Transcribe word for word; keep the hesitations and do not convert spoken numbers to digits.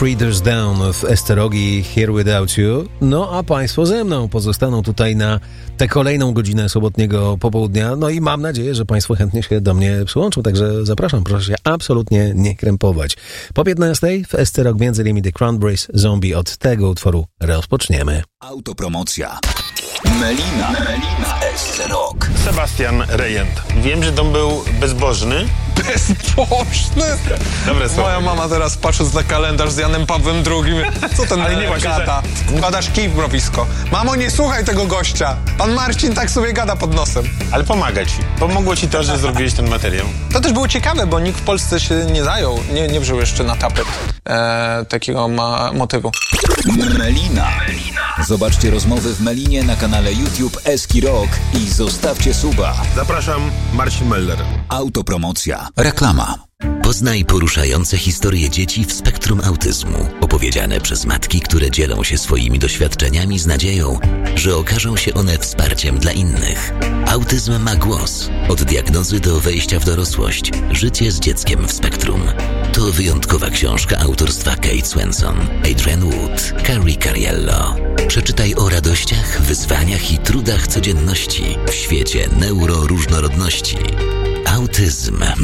Three Doors Down w Esterogi Here Without You. No a Państwo ze mną pozostaną tutaj na tę kolejną godzinę sobotniego popołudnia. No i mam nadzieję, że Państwo chętnie się do mnie przyłączą, także zapraszam, proszę się absolutnie nie krępować. Po piętnastej w Esterog między innymi The Cranberries, Zombie. Od tego utworu rozpoczniemy. Autopromocja. Melina, Melina, Esterog. Sebastian Rejent. Wiem, że dom był bezbożny. Bezbożny? Dobre słowo. Moja mama teraz patrząc na kalendarz z Janem Pawłem drugim, co ten Ale nie właśnie, gada? Wkładasz kij w mrowisko. Mamo, nie słuchaj tego gościa. Pan Marcin tak sobie gada pod nosem. Ale pomaga ci. Pomogło ci to, że zrobiłeś ten materiał. To też było ciekawe, bo nikt w Polsce się nie zajął, nie, nie wziął jeszcze na tapet e, takiego ma motywu. Melina. Zobaczcie rozmowy w Melinie na kanale YouTube Eski Rock i zostawcie suba. Zapraszam, Marcin Meller. Autopromocja. Reklama. Poznaj poruszające historie dzieci w spektrum autyzmu, opowiedziane przez matki, które dzielą się swoimi doświadczeniami z nadzieją, że okażą się one wsparciem dla innych. Autyzm ma głos. Od diagnozy do wejścia w dorosłość. Życie z dzieckiem w spektrum. To wyjątkowa książka autorstwa Kate Swenson, Adrienne Wood, Carrie Cariello. Przeczytaj o radościach, wyzwaniach i trudach codzienności w świecie neuroróżnorodności. Autyzm